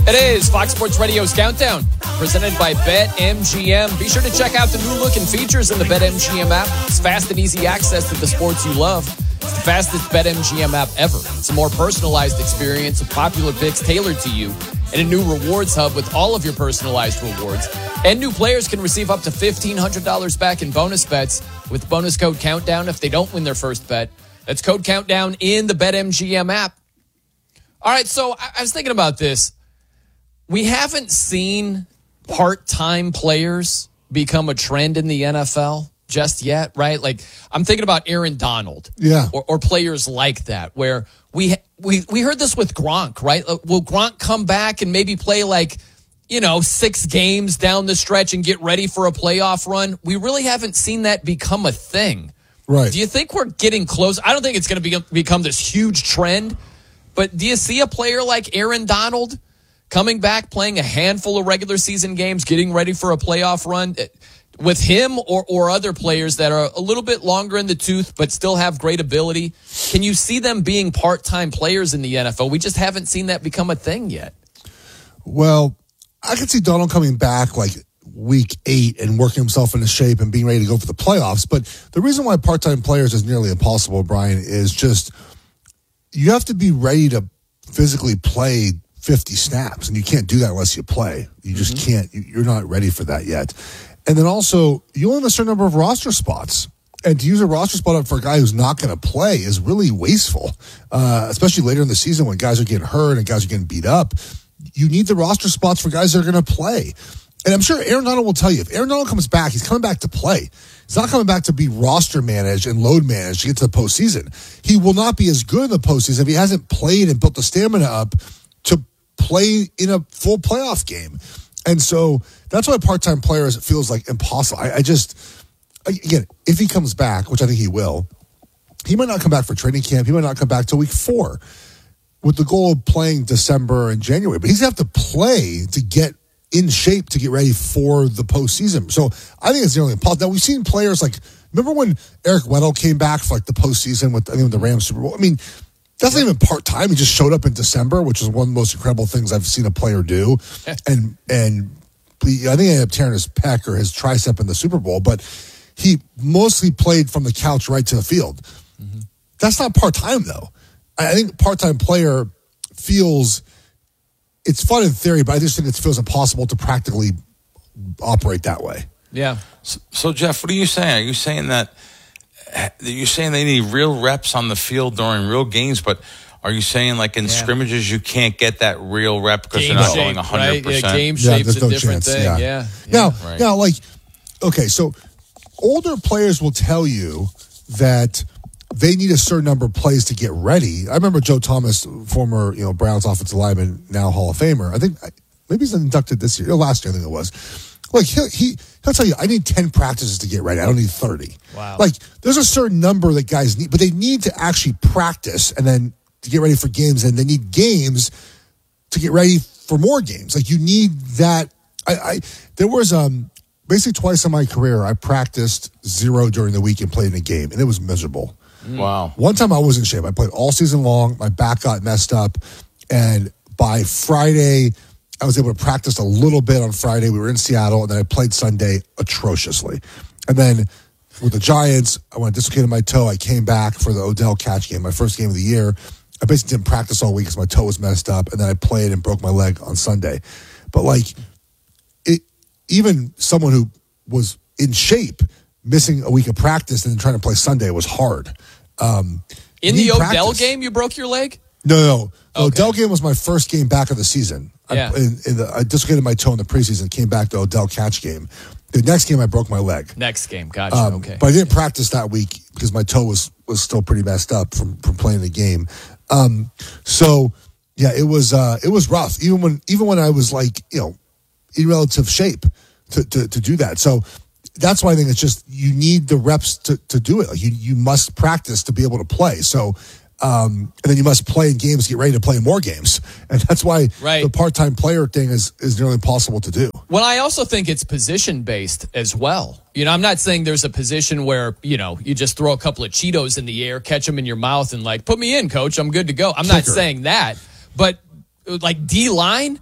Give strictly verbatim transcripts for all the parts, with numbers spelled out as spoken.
It is Fox Sports Radio's Countdown, presented by BetMGM. Be sure to check out the new look and features in the BetMGM app. It's fast and easy access to the sports you love. It's the fastest BetMGM app ever. It's a more personalized experience with popular picks tailored to you, and a new rewards hub with all of your personalized rewards. And new players can receive up to fifteen hundred dollars back in bonus bets with bonus code Countdown if they don't win their first bet. That's code Countdown in the BetMGM app. All right, so I was thinking about this. We haven't seen part-time players become a trend in the N F L just yet, right? Like, I'm thinking about Aaron Donald, yeah, or, or players like that, where we we we heard this with Gronk, right? Will Gronk come back and maybe play like, you know, six games down the stretch and get ready for a playoff run? We really haven't seen that become a thing. Right. Do you think we're getting close? I don't think it's going to be, become this huge trend, but do you see a player like Aaron Donald coming back, playing a handful of regular season games, getting ready for a playoff run with him or, or other players that are a little bit longer in the tooth but still have great ability? Can you see them being part-time players in the N F L? We just haven't seen that become a thing yet. Well, I could see Donald coming back like week eight and working himself into shape and being ready to go for the playoffs. But the reason why part-time players is nearly impossible, Brian, is just you have to be ready to physically play fifty snaps, and you can't do that unless you play. You just mm-hmm. can't. You're not ready for that yet. And then also, you only have a certain number of roster spots. And to use a roster spot up for a guy who's not going to play is really wasteful, uh, especially later in the season when guys are getting hurt and guys are getting beat up. You need the roster spots for guys that are going to play. And I'm sure Aaron Donald will tell you, if Aaron Donald comes back, he's coming back to play. He's not coming back to be roster managed and load managed to get to the postseason. He will not be as good in the postseason if he hasn't played and built the stamina up to play in a full playoff game. And so that's why part-time players, it feels like impossible. I, I just, again, if he comes back, which I think he will, he might not come back for training camp. He might not come back till week four with the goal of playing December and January. But he's going to have to play to get in shape to get ready for the postseason. So I think it's nearly impossible. Now, we've seen players like, remember when Eric Weddle came back for like the postseason with, I think, with the Rams Super Bowl? I mean, that's not even part-time. He just showed up in December, which is one of the most incredible things I've seen a player do. And and he, I think he ended up tearing his pec or his tricep in the Super Bowl, but he mostly played from the couch right to the field. Mm-hmm. That's not part-time, though. I think part-time player feels, it's fun in theory, but I just think it feels impossible to practically operate that way. Yeah. So, so Jeff, what are you saying? Are you saying that you're saying they need real reps on the field during real games, but are you saying like in yeah. scrimmages you can't get that real rep because game they're not shape, going one hundred percent? Right? Yeah, game yeah, shape's a no different chance. thing. Yeah. yeah. yeah. Now, right. now, like, okay, so older players will tell you that they need a certain number of plays to get ready. I remember Joe Thomas, former you know Browns offensive lineman, now Hall of Famer. I think maybe he's inducted this year, or last year I think it was. Like, he'll, he, he'll tell you, I need ten practices to get ready. I don't need thirty. Wow. Like, there's a certain number that guys need, but they need to actually practice and then to get ready for games, and they need games to get ready for more games. Like, you need that. I, I There was um basically twice in my career, I practiced zero during the week and played in a game, and it was miserable. Wow. One time I was in shape. I played all season long. My back got messed up, and by Friday, I was able to practice a little bit on Friday. We were in Seattle, and then I played Sunday atrociously. And then with the Giants, I went dislocated my toe. I came back for the Odell catch game, my first game of the year. I basically didn't practice all week because my toe was messed up, and then I played and broke my leg on Sunday. But, like, it, even someone who was in shape, missing a week of practice and then trying to play Sunday was hard. Um, in the Odell practice. game, you broke your leg? No, no. The okay. Odell game was my first game back of the season. Yeah. I, in, in the, I dislocated my toe in the preseason, came back to Odell catch game. The next game, I broke my leg. Next game, gotcha. Um, okay. But I didn't practice that week because my toe was, was still pretty messed up from, from playing the game. Um, so, yeah, it was uh, it was rough. Even when even when I was like, you know, in relative shape to, to, to do that. So that's why I think it's just you need the reps to, to do it. Like you you must practice to be able to play. So. Um, and then you must play in games, get ready to play more games. And that's why right. the part-time player thing is, is nearly impossible to do. Well, I also think it's position-based as well. You know, I'm not saying there's a position where, you know, you just throw a couple of Cheetos in the air, catch them in your mouth, and like, put me in, coach, I'm good to go. I'm Kicker. not saying that. But like D-line,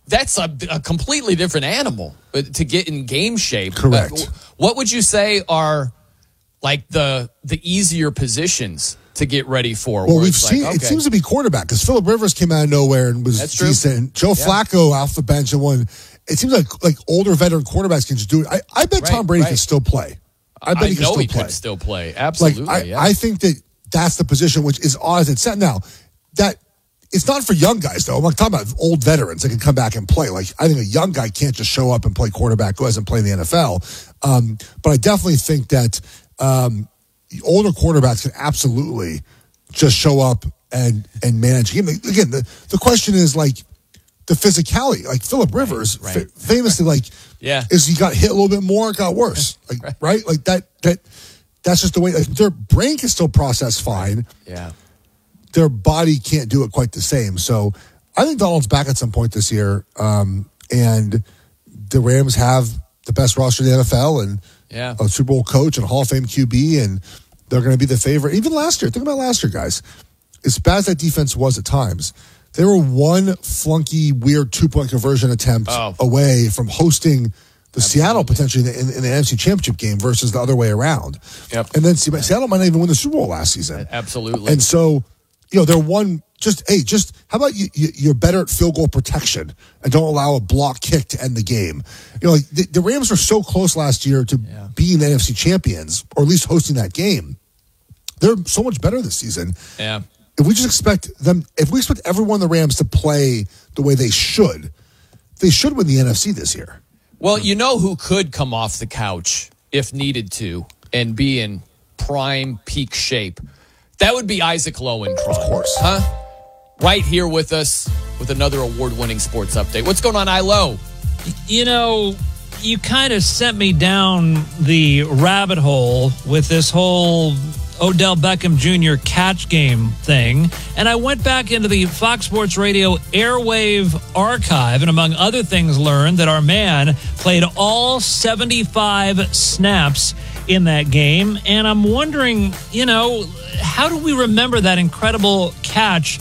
that's a, a completely different animal to get in game shape. Correct. Uh, what would you say are like the the easier positions to get ready for? Well, we've like, seen okay. it seems to be quarterback because Phillip Rivers came out of nowhere and was That's true. decent. Joe Yeah. Flacco off the bench and won. It seems like like older veteran quarterbacks can just do it. I, I bet Right, Tom Brady right. can still play. I bet I he can know still he play. could still play. Absolutely. Like I, yeah. I think that that's the position which is odd as it's set now. That it's not for young guys though. I'm like talking about old veterans that can come back and play. Like I think a young guy can't just show up and play quarterback who hasn't played in the N F L. Um, but I definitely think that um, older quarterbacks can absolutely just show up and and manage a game. Again, the, the question is like the physicality. Like Phillip Rivers, right, right, fa- famously, like Yeah. is he got hit a little bit more? It got worse. Like Right. right, like that that. That's just the way. Like, their brain can still process fine. yeah. Their body can't do it quite the same. So I think Donald's back at some point this year. Um, and the Rams have the best roster in the N F L and Yeah. a Super Bowl coach and a Hall of Fame Q B. And they're going to be the favorite. Even last year, think about last year, guys. As bad as that defense was at times, they were one flunky, weird two-point conversion attempt Oh. away from hosting the Seattle potentially in the, in, in the N F C Championship game versus the other way around. Yep. And then Seattle might not even win the Super Bowl last season. Absolutely. And so, you know, they're one, just, hey, just, how about you, you, you're better at field goal protection and don't allow a block kick to end the game? You know, like the, the Rams were so close last year to Yeah. being the N F C champions, or at least hosting that game. They're so much better this season. yeah. If we just expect them, if we expect everyone in the Rams to play the way they should, they should win the N F C this year. Well, you know who could come off the couch if needed to and be in prime peak shape? That would be Isaac Lowenkron. Of course. Huh? Right here with us with another award-winning sports update. What's going on, Ilo? You know, you kind of sent me down the rabbit hole with this whole Odell Beckham Junior catch game thing, and I went back into the Fox Sports Radio airwave archive, and among other things learned that our man played all seventy-five snaps in that game, and I'm wondering, you know, how do we remember that incredible catch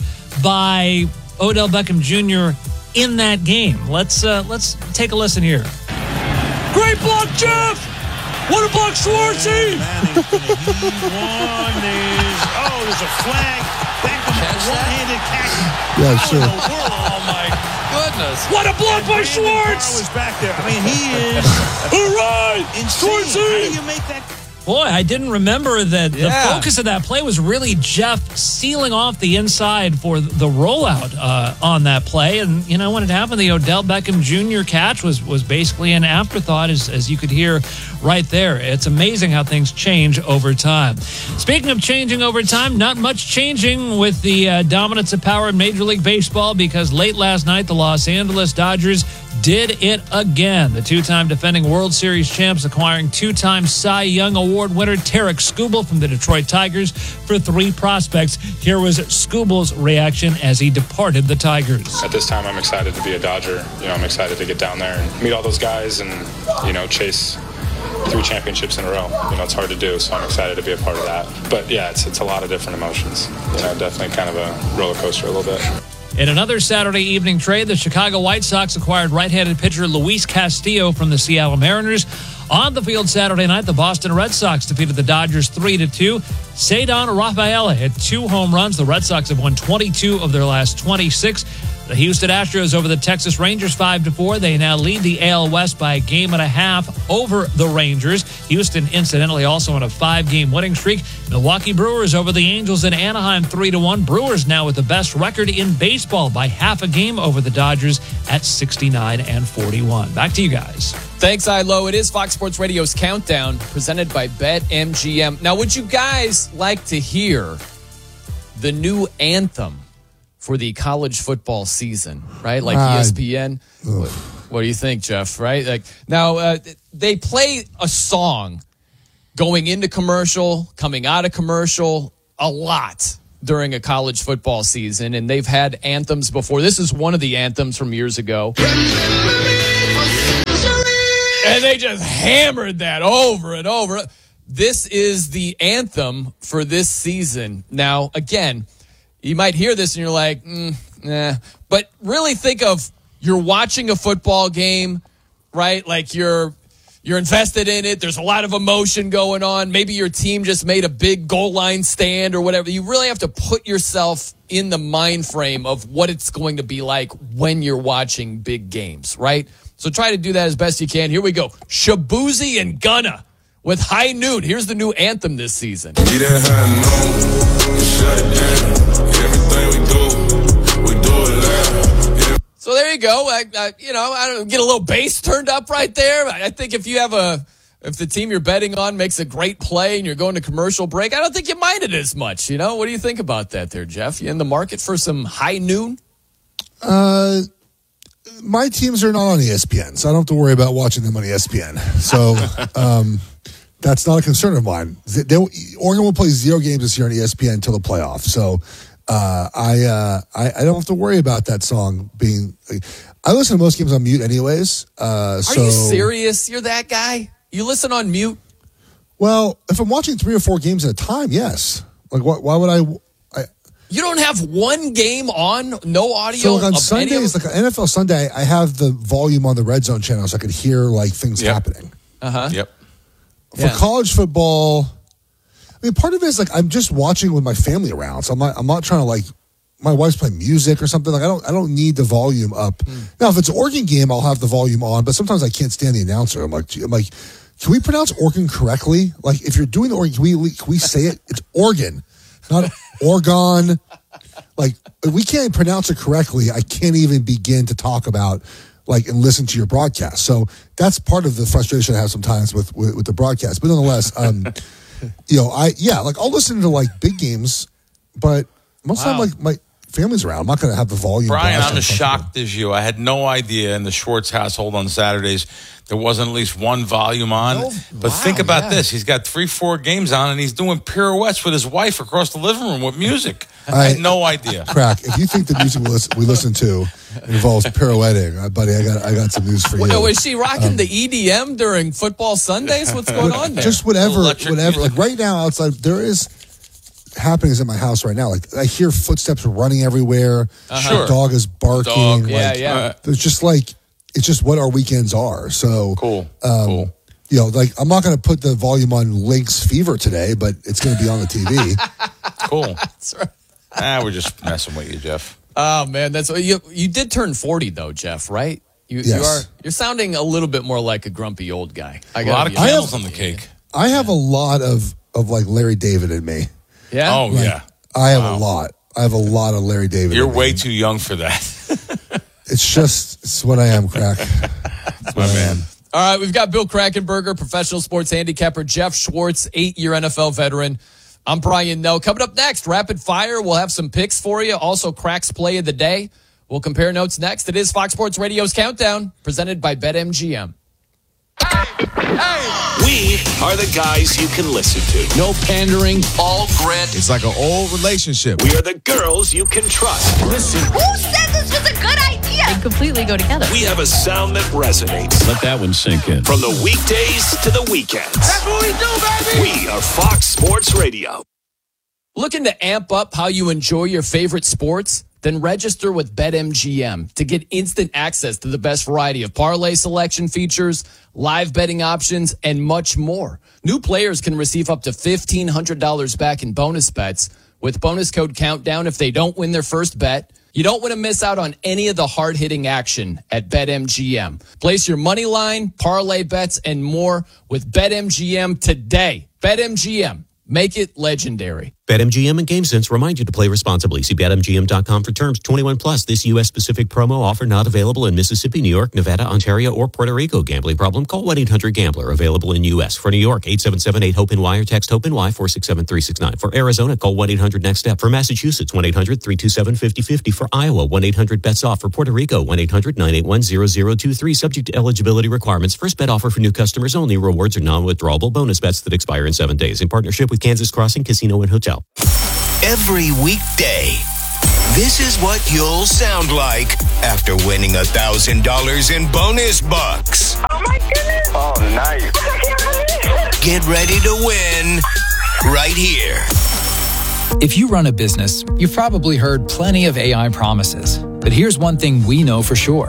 by Odell Beckham Junior in that game? Let's uh, let's take a listen here. Great block, Jeff! What a block, Schwartzy! Manning's going to heave one. There's, oh, there's a flag. Beckham, one-handed catch. Yeah, How sure. in the world? Oh, my Goodness. What a block by Brandon Schwartz! Carr was back there. I mean, he is All right, insane. How do Schwartzy! you make that? Boy, I didn't remember that Yeah. the focus of that play was really Jeff sealing off the inside for the rollout uh, on that play. And, you know, when it happened, the Odell Beckham Junior catch was was basically an afterthought, as, as you could hear right there. It's amazing how things change over time. Speaking of changing over time, not much changing with the uh, dominance of power in Major League Baseball, because late last night, the Los Angeles Dodgers did it again. The two-time defending World Series champs acquiring two-time Cy Young Award winner Tarek Skubal from the Detroit Tigers for three prospects. Here was Skubal's reaction as he departed the Tigers. At this time, I'm excited to be a Dodger. You know, I'm excited to get down there and meet all those guys and, you know, chase three championships in a row. You know, it's hard to do, so I'm excited to be a part of that. But, yeah, it's it's a lot of different emotions. You know, definitely kind of a roller coaster a little bit. In another Saturday evening trade, the Chicago White Sox acquired right-handed pitcher Luis Castillo from the Seattle Mariners. On the field Saturday night, the Boston Red Sox defeated the Dodgers three to two. Cedar Rafaela hit two home runs. The Red Sox have won twenty-two of their last twenty-six. The Houston Astros over the Texas Rangers five to four. They now lead the A L West by a game and a half over the Rangers. Houston, incidentally, also on a five-game winning streak. Milwaukee Brewers over the Angels in Anaheim three to one. Brewers now with the best record in baseball by half a game over the Dodgers at sixty-nine and forty-one. Back to you guys. Thanks, Ilo. It is Fox Sports Radio's Countdown, presented by BetMGM. Now, would you guys like to hear the new anthem for the college football season, right? Like Uh, E S P N. What, what do you think, Jeff? Right? Like now, uh, they play a song going into commercial, coming out of commercial, a lot during a college football season, and they've had anthems before. This is one of the anthems from years ago. And they just hammered that over and over. This is the anthem for this season. Now, again, you might hear this and you're like, mm, nah. But really think of you're watching a football game, right? Like you're you're invested in it. There's a lot of emotion going on. Maybe your team just made a big goal line stand or whatever. You really have to put yourself in the mind frame of what it's going to be like when you're watching big games, right? So try to do that as best you can. Here we go. Shabuzi and Gunna with High Noon. Here's the new anthem this season. We done had no, we shut it down. Everything we do, we do it loud. Yeah. So there you go. I, I, you know, I don't get a little bass turned up right there. I think if you have a, if the team you're betting on makes a great play and you're going to commercial break, I don't think you mind it as much. You know, what do you think about that there, Jeff? You in the market for some High Noon? Uh, my teams are not on E S P N, so I don't have to worry about watching them on E S P N. So um, that's not a concern of mine. They, they, Oregon will play zero games this year on E S P N until the playoff. So uh, I, uh, I I don't have to worry about that song being. I listen to most games on mute, anyways. Uh, so, are you serious? You're that guy? You listen on mute? Well, if I'm watching three or four games at a time, yes. Like, why, why would I? I You don't have one game on, no audio? So like on of Sundays, of- like on N F L Sunday, I have the volume on the Red Zone channel so I could hear like things Yep. happening. Uh-huh. Yep. For Yeah. college football, I mean, part of it is like I'm just watching with my family around, so I'm not. I'm not trying to like. My wife's playing music or something. Like I don't. I don't need the volume up. Mm. Now, if it's an Oregon game, I'll have the volume on. But sometimes I can't stand the announcer. I'm like, I'm like, can we pronounce Oregon correctly? Like, if you're doing the Oregon, can we can we say it? It's Oregon, not Oregon. Like, if we can't pronounce it correctly, I can't even begin to talk about, like, and listen to your broadcast. So that's part of the frustration I have sometimes with, with, with the broadcast. But nonetheless, um, you know, I, yeah, like, I'll listen to, like, big games, but most of the Wow. time, like, my family's around. I'm not going to have the volume. Brian, blast I'm on as something. shocked as you. I had no idea in the Schwartz household on Saturdays there wasn't at least one volume on. No, but wow, think about yeah. this. He's got three, four games on, and he's doing pirouettes with his wife across the living room with music. I, I- had no idea. Crack, if you think the music we listen, we listen to involves pirouetting, uh, buddy, I got I got some news for you. Well, is she rocking the E D M during football Sundays? What's going on there? Just whatever, Electric whatever. music. Like right now outside, there is happenings in my house right now. Like I hear footsteps running everywhere. Sure. The dog is barking. Dog, yeah, like, yeah. There's just like it's just what our weekends are. So Cool. Um, cool. You know, like I'm not going to put the volume on Lynx Fever today, but it's going to be on the T V. Cool. That's right. Ah, we're just messing with you, Jeff. Oh man, that's you. You did turn forty though, Jeff, right? You, you Yes. are. You're sounding a little bit more like a grumpy old guy. I A gotta lot of be I candles honest. on the cake. I have a lot of of like Larry David in me. Yeah. Oh, yeah. I have a lot. I have a lot of Larry David. You're in me. way too young for that. It's just it's what I am, Crack. My man. All right, we've got Bill Krakenberger, professional sports handicapper, Jeff Schwartz, eight-year N F L veteran. I'm Brian Noe. Coming up next, rapid fire. We'll have some picks for you. Also, Crack's play of the day. We'll compare notes next. It is Fox Sports Radio's Countdown, presented by BetMGM. We are the guys you can listen to. No pandering. All grit. It's like an old relationship. We are the girls you can trust. Listen. Who said this was a good idea? They completely go together. We have a sound that resonates. Let that one sink in. From the weekdays to the weekends. That's what we do, baby. We are Fox Sports Radio. Looking to amp up how you enjoy your favorite sports? Then register with BetMGM to get instant access to the best variety of parlay selection features, live betting options, and much more. New players can receive up to fifteen hundred dollars back in bonus bets with bonus code COUNTDOWN if they don't win their first bet. You don't want to miss out on any of the hard-hitting action at BetMGM. Place your money line, parlay bets, and more with BetMGM today. BetMGM. Make it legendary. BetMGM and GameSense remind you to play responsibly. See Bet M G M dot com for terms. twenty-one plus. This U S specific promo offer not available in Mississippi, New York, Nevada, Ontario, or Puerto Rico. Gambling problem? Call one eight hundred gambler. Available in U S. For New York, eight seven seven eight hope N Y or text HOPE-NY four six seven three six nine. For Arizona, call one eight hundred next step. For Massachusetts, one eight hundred three two seven five zero five zero. For Iowa, one eight hundred bets off. For Puerto Rico, one eight hundred nine eight one zero zero two three. Subject to eligibility requirements. First bet offer for new customers only. Rewards are non-withdrawable bonus bets that expire in seven days. In partnership with Kansas Crossing Casino and Hotel. Every weekday, this is what you'll sound like after winning one thousand dollars in bonus bucks. Oh my goodness. Oh, nice. I can't believe it. Get ready to win right here. If you run a business, you've probably heard plenty of A I promises. But here's one thing we know for sure.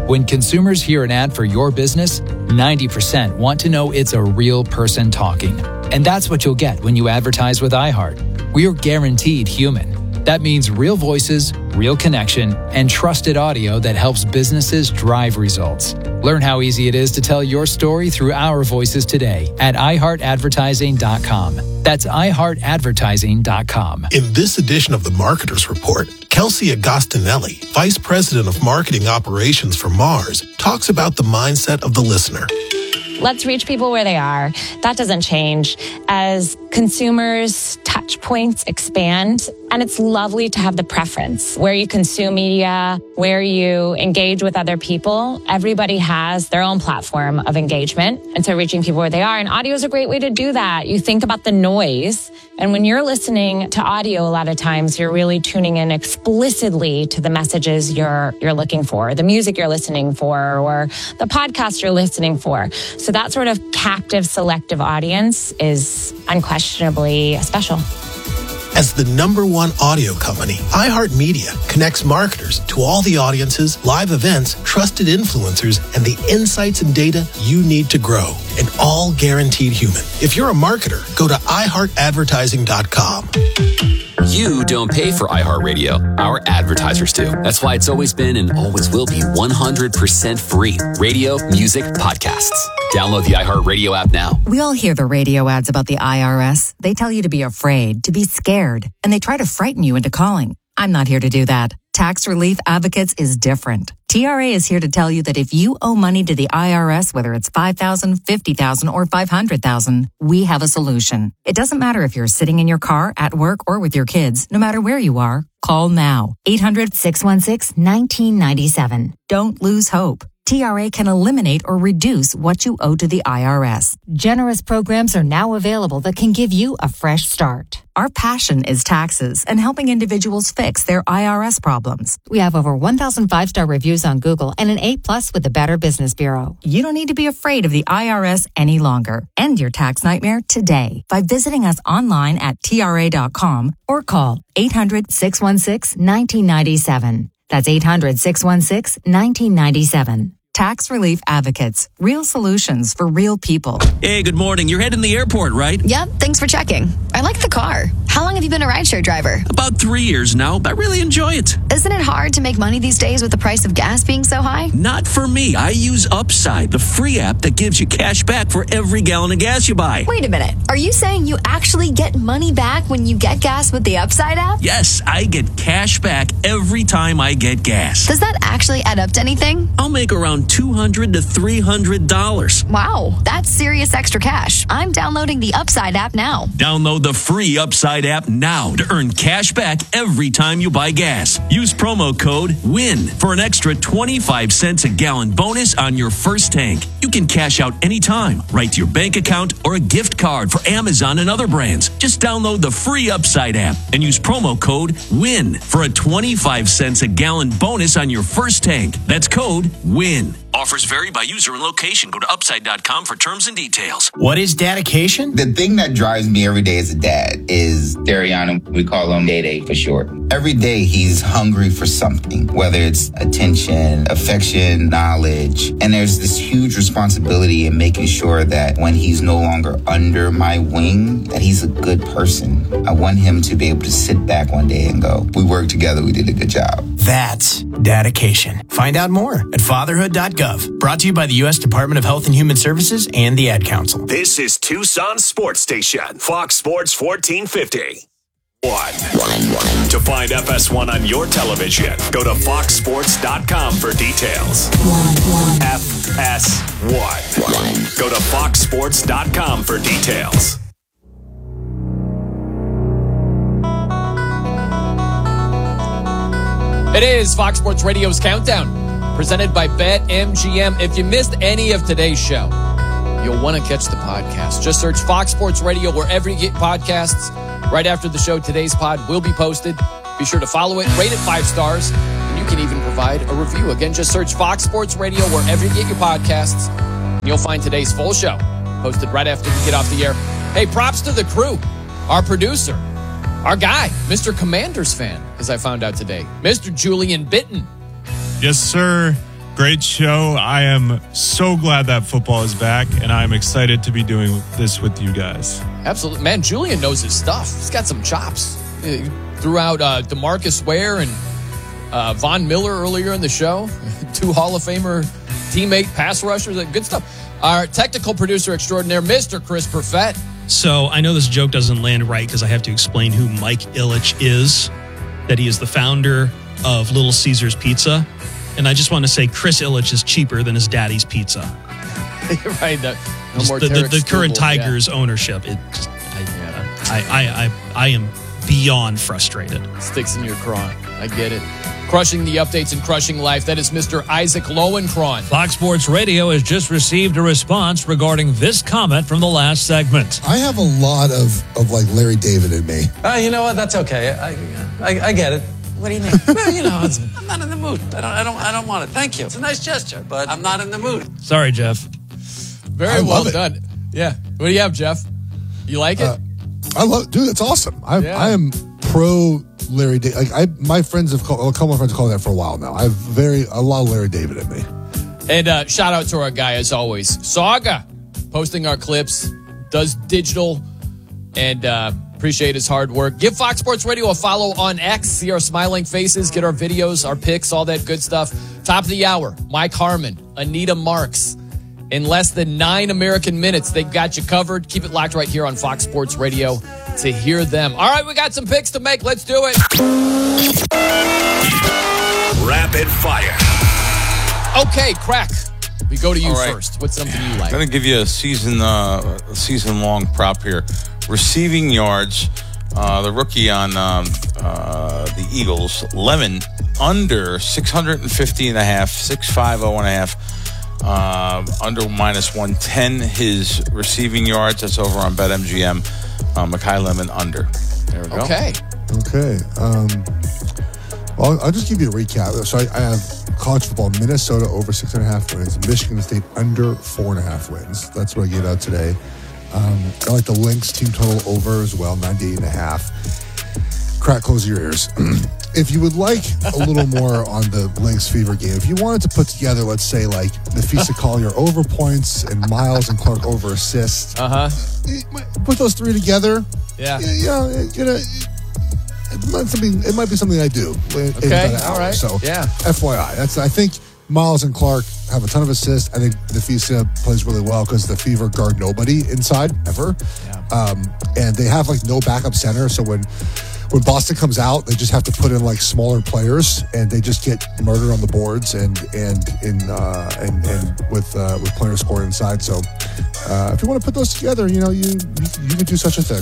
When consumers hear an ad for your business, ninety percent want to know it's a real person talking. And that's what you'll get when you advertise with iHeart. We're guaranteed human. That means real voices, real connection, and trusted audio that helps businesses drive results. Learn how easy it is to tell your story through our voices today at i heart advertising dot com. That's i heart advertising dot com. In this edition of the Marketers Report, Kelsey Agostinelli, Vice President of Marketing Operations for Mars, talks about the mindset of the listener. Let's reach people where they are. That doesn't change. As consumers' touch points expand, and it's lovely to have the preference where you consume media, where you engage with other people. Everybody has their own platform of engagement. And so reaching people where they are. And audio is a great way to do that. You think about the noise. And when you're listening to audio, a lot of times you're really tuning in explicitly to the messages you're you're looking for, the music you're listening for, or the podcast you're listening for. So that sort of captive, selective audience is unquestionably special. As the number one audio company, iHeartMedia connects marketers to all the audiences, live events, trusted influencers, and the insights and data you need to grow. And all guaranteed human. If you're a marketer, go to i heart advertising dot com. You don't pay for iHeartRadio. Our advertisers do. That's why it's always been and always will be one hundred percent free. Radio, music, podcasts. Download the iHeartRadio app now. We all hear the radio ads about the I R S. They tell you to be afraid, to be scared, and they try to frighten you into calling. I'm not here to do that. Tax Relief Advocates is different. T R A is here to tell you that if you owe money to the I R S, whether it's five thousand dollars, fifty thousand dollars, or five hundred thousand dollars, we have a solution. It doesn't matter if you're sitting in your car, at work, or with your kids. No matter where you are, call now. eight hundred, six one six, one nine nine seven. Don't lose hope. T R A can eliminate or reduce what you owe to the I R S. Generous programs are now available that can give you a fresh start. Our passion is taxes and helping individuals fix their I R S problems. We have over one thousand five-star reviews on Google and an A plus with the Better Business Bureau. You don't need to be afraid of the I R S any longer. End your tax nightmare today by visiting us online at T R A dot com or call eight hundred, six one six, one nine nine seven. That's eight hundred, six one six, one nine nine seven. Tax Relief Advocates. Real solutions for real people. Hey, good morning. You're heading to the airport, right? Yep, thanks for checking. I like the car. How long have you been a rideshare driver? About three years now. I really enjoy it. Isn't it hard to make money these days with the price of gas being so high? Not for me. I use Upside, the free app that gives you cash back for every gallon of gas you buy. Wait a minute. Are you saying you actually get money back when you get gas with the Upside app? Yes, I get cash back every time I get gas. Does that actually add up to anything? I'll make around two hundred to three hundred dollars. Wow, that's serious extra cash. I'm downloading the Upside app now. Download the free Upside app now to earn cash back every time you buy gas. Use promo code WIN for an extra twenty-five cents a gallon bonus on your first tank. You can cash out anytime, right to your bank account or a gift card for Amazon and other brands. Just download the free Upside app and use promo code WIN for a twenty-five cents a gallon bonus on your first tank. That's code WIN. Offers vary by user and location. Go to upside dot com for terms and details. What is dedication? The thing that drives me every day as a dad is Dariana. We call him Day Day for short. Every day he's hungry for something, whether it's attention, affection, knowledge. And there's this huge responsibility in making sure that when he's no longer under my wing, that he's a good person. I want him to be able to sit back one day and go, we worked together, we did a good job. That's dedication. Find out more at fatherhood dot gov. Brought to you by the U S Department of Health and Human Services and the Ad Council. This is Tucson Sports Station, Fox Sports fourteen fifty. One. To find F S one on your television, go to fox sports dot com for details. F S one. Go to fox sports dot com for details. It is Fox Sports Radio's Countdown, presented by BetMGM. If you missed any of today's show, you'll want to catch the podcast. Just search Fox Sports Radio wherever you get podcasts. Right after the show, today's pod will be posted. Be sure to follow it, rate it five stars, and you can even provide a review. Again, just search Fox Sports Radio wherever you get your podcasts, and you'll find today's full show posted right after we get off the air. Hey, props to the crew, our producer, our guy, Mister Commanders fan, as I found out today, Mister Julian Bitten. Yes, sir. Great show. I am so glad that football is back, and I'm excited to be doing this with you guys. Absolutely. Man, Julian knows his stuff. He's got some chops. He threw out uh, DeMarcus Ware and uh, Von Miller earlier in the show. Two Hall of Famer teammate pass rushers. Good stuff. Our technical producer extraordinaire, Mister Chris Perfett. So I know this joke doesn't land right because I have to explain who Mike Ilitch is, that he is the founder of Little Caesars Pizza. And I just want to say Chris Ilitch is cheaper than his daddy's pizza. You're right. No, no more the, the, the Tarek current Struble, Tigers yeah. ownership. It just, I, I, I, I, I am beyond frustrated. Sticks in your craw. I get it. Crushing the updates and crushing life. That is Mister Isaac Lowenkron. Fox Sports Radio has just received a response regarding this comment from the last segment. I have a lot of, of like Larry David in me. Uh, you know what? That's okay. I, I, I get it. What do you mean? Well, you know, it's, I'm not in the mood. I don't, I don't, I don't want it. Thank you. It's a nice gesture, but I'm not in the mood. Sorry, Jeff. Very I well love it. done. Yeah. What do you have, Jeff? You like it? Uh, I love, dude. It's awesome. I, Yeah. I am pro Larry David. Like I, my friends have called, a couple of friends have called that for a while now. I have very a lot of Larry David in me. And uh, shout out to our guy, as always, Saga, posting our clips, does digital, and uh, appreciate his hard work. Give Fox Sports Radio a follow on X. See our smiling faces, get our videos, our pics, all that good stuff. Top of the hour, Mike Harmon, Anita Marks. In less than nine American minutes, they've got you covered. Keep it locked right here on Fox Sports Radio to hear them. All right, we got some picks to make. Let's do it. Rapid fire. Okay, Crack. We go to you All right. first. What's something you like? I'm going to give you a season uh, season long prop here. Receiving yards, uh, the rookie on um, uh, the Eagles, Lemon, under six fifty and a half, six fifty and a half, uh, under minus one ten. His receiving yards, that's over on BetMGM. Uh, Mekhi Lemon, under. There we go. Okay. Okay. Um, well, I'll just give you a recap. So I, I have college football, Minnesota over six and a half wins, Michigan State under four and a half wins. That's what I gave out today. Um, I like the Lynx team total over as well, ninety-eight and a half. Crack, close your ears. If you would like a little more on the Lynx Fever game, if you wanted to put together, let's say, like Nafisa Collier over points and Miles and Clark over assists, uh-huh. put those three together. Yeah. You know, you know it, might something, it might be something I do. In, Okay, in about an hour. all right. So, Yeah. F Y I. That's, I think Miles and Clark have a ton of assists. I think Nafisa plays really well because the Fever guard nobody inside, ever. Yeah. Um, and they have, like, no backup center. So when when Boston comes out, they just have to put in like smaller players, and they just get murdered on the boards and and in uh, and and with uh, with players scoring inside. So uh, if you want to put those together, you know you you, you could do such a thing.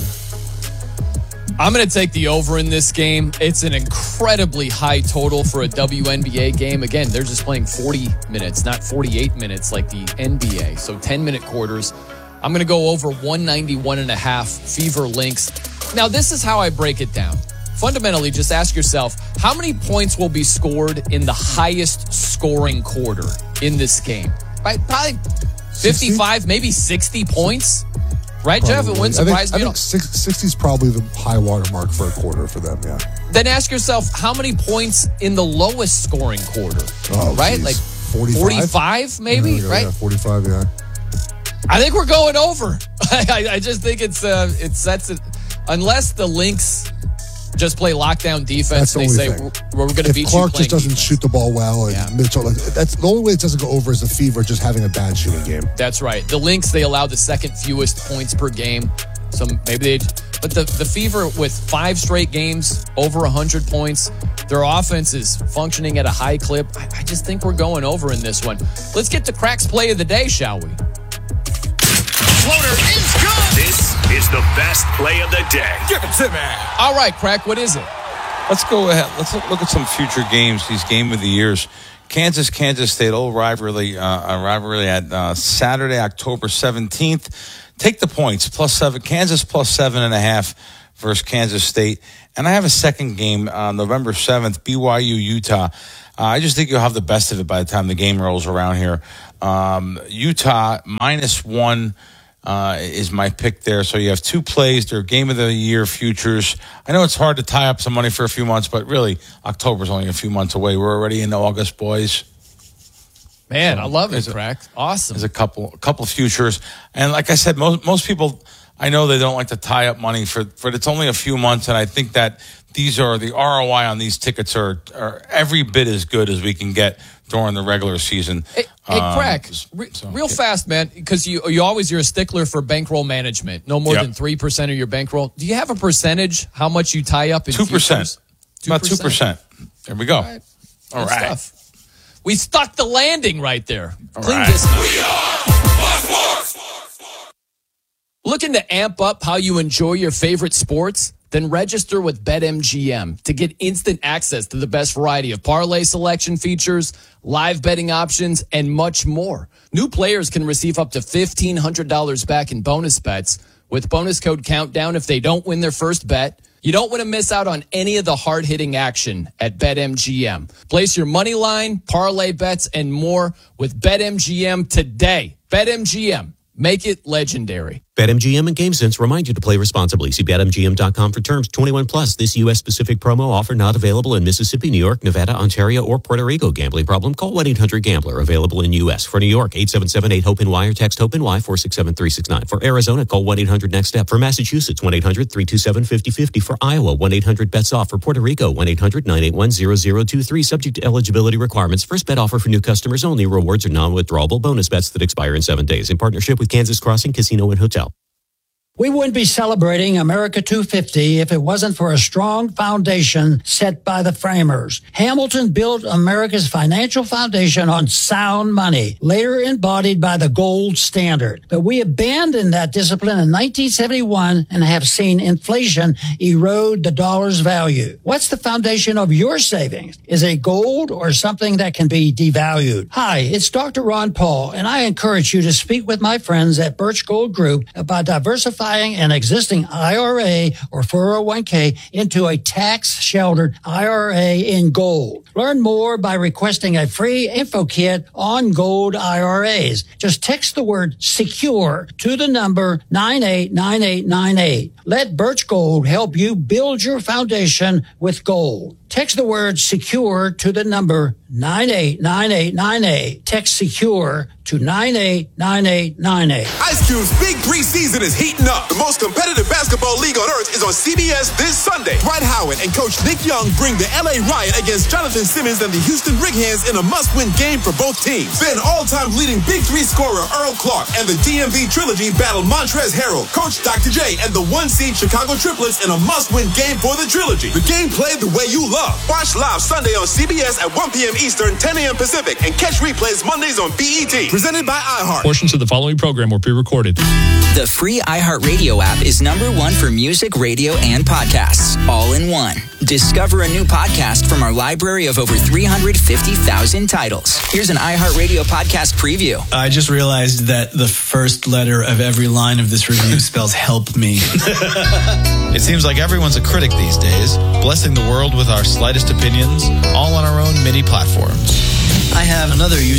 I'm going to take the over in this game. It's an incredibly high total for a W N B A game. Again, they're just playing forty minutes, not forty-eight minutes like the N B A. So ten-minute quarters. I'm going to go over one ninety-one and a half Fever Lynx. Now, this is how I break it down. Fundamentally, just ask yourself, how many points will be scored in the highest scoring quarter in this game? Right? Probably fifty-five, maybe sixty points. Right, Probably. Jeff? It wouldn't I think, surprise I me. think sixty is probably the high water mark for a quarter for them, yeah. Then ask yourself, how many points in the lowest scoring quarter? Oh, right? geez. Like forty-five? forty-five, maybe, Yeah, right? Yeah, forty-five, yeah. I think we're going over. I, I just think it's uh, it sets it. Unless the Lynx just play lockdown defense, That's the and they only say thing. we're, we're going to If beat Clark you. just doesn't defense. shoot the ball well, and Yeah. Mitchell, like, that's the only way it doesn't go over is the Fever just having a bad shooting game. That's right. The Lynx, they allow the second fewest points per game. So maybe they, but the, the Fever with five straight games over one hundred points, their offense is functioning at a high clip. I, I just think we're going over in this one. Let's get to Crack's play of the day, shall we? Floater is good. This is the best play of the day. Give it to me. All right, Crack, what is it? Let's go ahead. Let's look at some future games, these game of the years. Kansas, Kansas State, old rivalry, uh, rivalry at uh, Saturday, October seventeenth. Take the points, plus seven. Kansas plus seven and a half versus Kansas State. And I have a second game on November seventh, B Y U, Utah. Uh, I just think you'll have the best of it by the time the game rolls around here. Um, Utah minus one uh, is my pick there. So you have two plays. They're game of the year futures. I know it's hard to tie up some money for a few months, but really October's only a few months away. We're already in August, boys. Man, So I love it, there's a- Crack. Awesome. There's a couple, a couple futures, and like I said, most most people, I know they don't like to tie up money for, but it's only a few months, and I think that these are the R O I on these tickets are, are every bit as good as we can get during the regular season. Hey, hey Um, Crack, re- so, real yeah. fast, man, because you you always you're a stickler for bankroll management. No more Yep. than three percent of your bankroll. Do you have a percentage how much you tie up in Two percent, futures? about two percent. There we go. All right. Good stuff. We stuck the landing right there. All Clean right. this. Looking to amp up how you enjoy your favorite sports? Then register with BetMGM to get instant access to the best variety of parlay selection features, live betting options, and much more. New players can receive up to fifteen hundred dollars back in bonus bets with bonus code Countdown if they don't win their first bet. You don't want to miss out on any of the hard-hitting action at BetMGM. Place your money line, parlay bets, and more with BetMGM today. BetMGM. Make it legendary. BetMGM and GameSense remind you to play responsibly. See Bet M G M dot com for terms. twenty-one plus. This U S specific promo offer not available in Mississippi, New York, Nevada, Ontario, or Puerto Rico. Gambling problem? Call one eight hundred gambler. Available in U S. For New York, eight seven seven eight hope N Y or text HOPE-NY four six seven three six nine. For Arizona, call one eight hundred next step. For Massachusetts, one eight hundred three two seven five zero five zero. For Iowa, one eight hundred bets off. For Puerto Rico, one eight hundred nine eight one zero zero two three. Subject to eligibility requirements. First bet offer for new customers only. Rewards are non-withdrawable bonus bets that expire in seven days. In partnership with Kansas Crossing Casino and Hotel. We wouldn't be celebrating America two fifty if it wasn't for a strong foundation set by the framers. Hamilton built America's financial foundation on sound money, later embodied by the gold standard. But we abandoned that discipline in nineteen seventy-one and have seen inflation erode the dollar's value. What's the foundation of your savings? Is it gold or something that can be devalued? Hi, it's Doctor Ron Paul, and I encourage you to speak with my friends at Birch Gold Group about diversifying an existing I R A or four oh one k into a tax-sheltered I R A in gold. Learn more by requesting a free info kit on gold I R As. Just text the word SECURE to the number nine eight nine eight nine eight. Let Birch Gold help you build your foundation with gold. Text the word SECURE to the number nine eight nine eight nine eight. Text SECURE to nine eight nine eight nine eight. Ice Cube's Big Three season is heating up. The most competitive basketball league on earth is on C B S this Sunday. Dwight Howard and Coach Nick Young bring the L A Riot against Jonathan Simmons and the Houston Brickhands in a must-win game for both teams. Then all-time leading Big Three scorer Earl Clark and the D M V Trilogy battle Montrezl Harrell, Coach Doctor J, and the one-seed Chicago Triplets in a must-win game for the Trilogy. The game played the way you love. Watch live Sunday on C B S at one p.m. Eastern, ten a.m. Pacific, and catch replays Mondays on B E T. Presented by iHeart. Portions of the following program were pre-recorded. The free iHeartRadio app is number one for music, radio, and podcasts, all in one. Discover a new podcast from our library of over three hundred fifty thousand titles. Here's an iHeartRadio podcast preview. I just realized that the first letter of every line of this review spells help me. It seems like everyone's a critic these days, blessing the world with our slightest opinions, all on our own mini platforms. I have another user